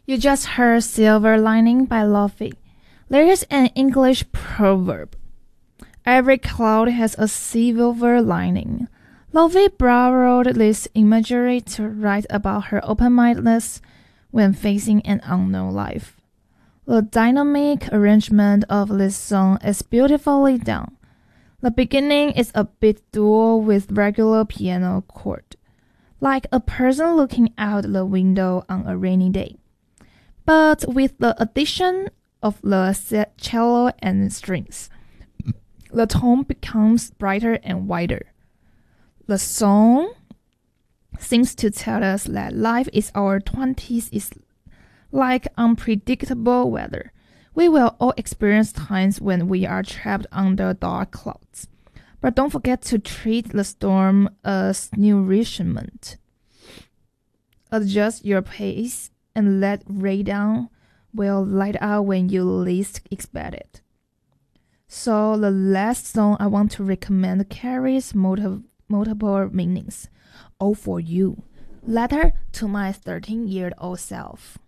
You just heard Silver Lining by Lofi. There is an English proverb. Every cloud has a silver lining. Lofi borrowed this imagery to write about her open-mindedness when facing an unknown life. The dynamic arrangement of this song is beautifully done. The beginning is a bit dual with regular piano chord, like a person looking out the window on a rainy day. But with the addition of the cello and strings, the tone becomes brighter and wider. The song seems to tell us that life in our 20s is like unpredictable weather. We will all experience times when we are trapped under dark clouds. But don't forget to treat the storm as nourishment. Adjust your pace and let rain will light out when you least expect it. So the last song I want to recommend carries multiple meanings. All for you. Letter to my 13-year-old self.